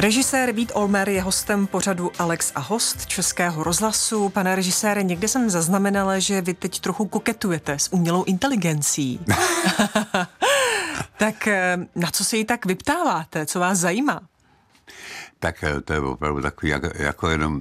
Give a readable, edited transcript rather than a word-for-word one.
Režisér Vít Olmer je hostem pořadu Alex a host Českého rozhlasu. Pane režisére, někde jsem zaznamenala, že vy teď trochu koketujete s umělou inteligencí. Tak na co se jí tak vyptáváte? Co vás zajímá? Tak to je opravdu takový jako jenom